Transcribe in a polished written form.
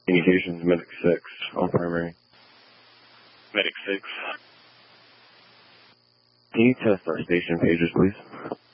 Communications, Medic 6, on primary. Medic 6. Can you test our station pages, please?